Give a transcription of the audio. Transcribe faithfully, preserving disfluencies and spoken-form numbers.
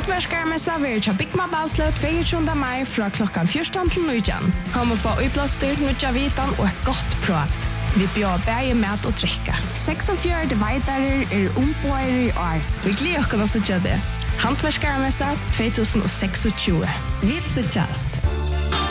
Hantverksmässa verður Bigma Balslö tjugoandra maj fra klockan fjorton til nitton. Kom og få uppblåster, nutja vitan og et godt prat. Vi bjöd bæge mat og drikka. seksogfjøruti veitarer er ombøyer i år. Vi gleder oss å se det. Hantverksmässa tjugohundratjugoseks. Vi sutjast.